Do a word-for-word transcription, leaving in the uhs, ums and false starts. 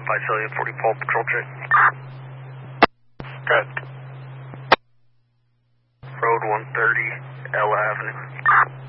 Visalia forty Paul patrol check. Correct. Road one thirty, Ella Avenue.